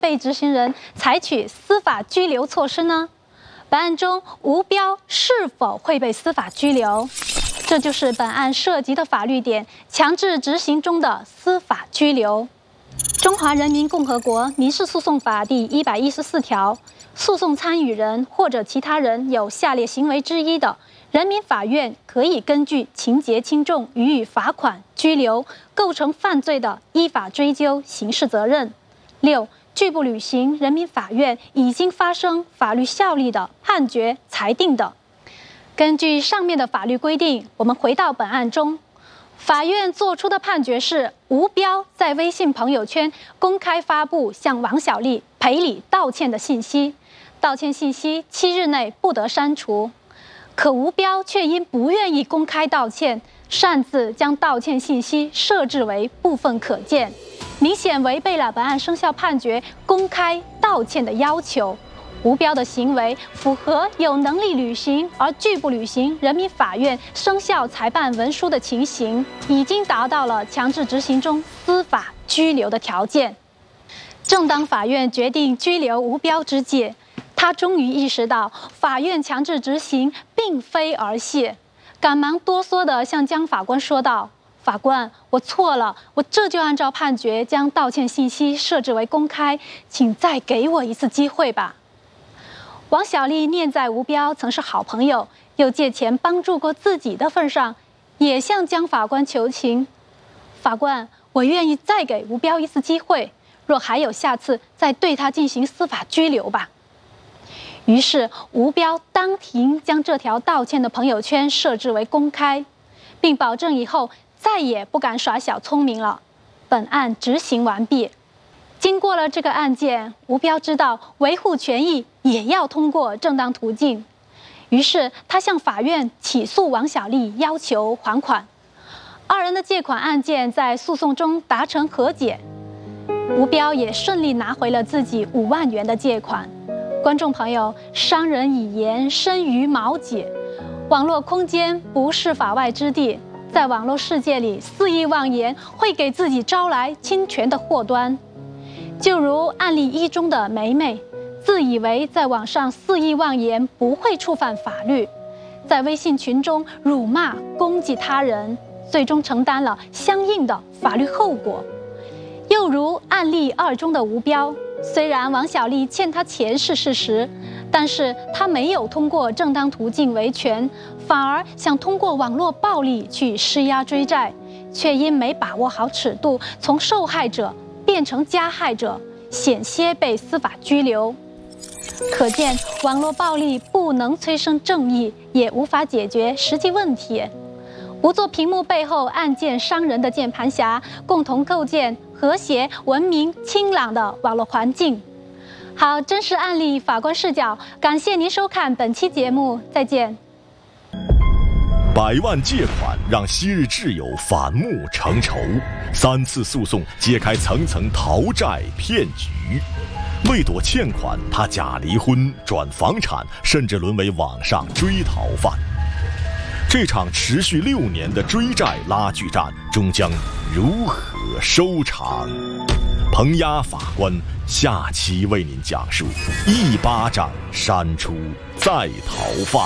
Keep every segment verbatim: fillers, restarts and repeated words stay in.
被执行人采取司法拘留措施呢？本案中，吴彪是否会被司法拘留？这就是本案涉及的法律点——强制执行中的司法拘留。中华人民共和国民事诉讼法第一百一十四条，诉讼参与人或者其他人有下列行为之一的，人民法院可以根据情节轻重予以罚款、拘留，构成犯罪的，依法追究刑事责任。六、拒不履行人民法院已经发生法律效力的判决、裁定的。根据上面的法律规定，我们回到本案中，法院作出的判决是吴彪在微信朋友圈公开发布向王小丽赔礼道歉的信息，道歉信息七日内不得删除。可吴彪却因不愿意公开道歉，擅自将道歉信息设置为部分可见，明显违背了本案生效判决公开道歉的要求。吴彪的行为符合有能力履行而拒不履行人民法院生效裁办文书的情形，已经达到了强制执行中司法拘留的条件。正当法院决定拘留吴彪之际，他终于意识到法院强制执行并非儿戏，赶忙哆嗦地向江法官说道：“法官，我错了，我这就按照判决将道歉信息设置为公开，请再给我一次机会吧。”王小丽念在吴彪曾是好朋友，又借钱帮助过自己的份上，也向江法官求情：“法官，我愿意再给吴彪一次机会，若还有下次，再对他进行司法拘留吧。”于是吴彪当庭将这条道歉的朋友圈设置为公开，并保证以后再也不敢耍小聪明了。本案执行完毕。经过了这个案件，吴彪知道维护权益也要通过正当途径，于是他向法院起诉王小丽，要求还款。二人的借款案件在诉讼中达成和解，吴彪也顺利拿回了自己五万元的借款。观众朋友，伤人以言，深于毛脊。网络空间不是法外之地，在网络世界里肆意妄言，会给自己招来侵权的祸端。就如案例一中的梅梅，自以为在网上肆意妄言不会触犯法律，在微信群中辱骂攻击他人，最终承担了相应的法律后果。又如案例二中的吴彪，虽然王小丽欠他钱是事实，但是他没有通过正当途径维权，反而想通过网络暴力去施压追债，却因没把握好尺度，从受害者变成加害者，险些被司法拘留。可见网络暴力不能催生正义，也无法解决实际问题。无做屏幕背后暗箭伤人的键盘侠，共同构建和谐、文明、清朗的网络环境。好，真实案例法官视角，感谢您收看本期节目，再见。 百万借款让昔日挚友反目成仇，三次诉讼揭开层层逃债骗局。为躲欠款，他假离婚、转房产，甚至沦为网上追逃犯。这场持续六年的追债拉锯战终将如何收场？彭压法官下期为您讲述：一巴掌扇出在逃犯。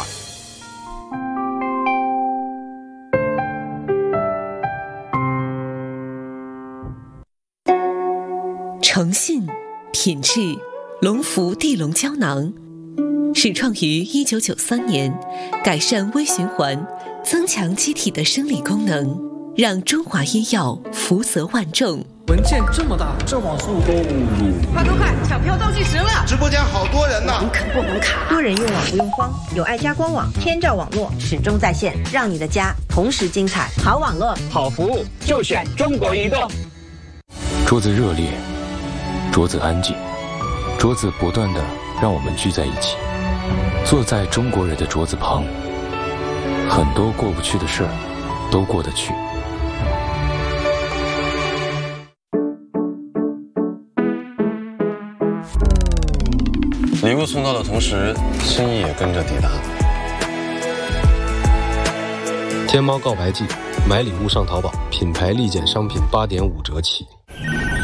诚信、品质、龙福地龙胶囊，始创于一九九三年，改善微循环，增强机体的生理功能，让中华医药福泽万众。 文件这么大，这网速都快快快，抢票倒计时了！ 直播间好多人呢， 网肯不能卡，多人用网不用慌，有爱家官网，天照网络始终在线，让你的家同时精彩。好网络， 好服务，就选中国移动。 桌子热烈，桌子安静，桌子不断的让我们聚在一起，坐在中国人的桌子旁，很多过不去的事儿都过得去。 礼物送到的同时，心意也跟着抵达。 天猫告白季，买礼物上淘宝，品牌立减商品八点五折起。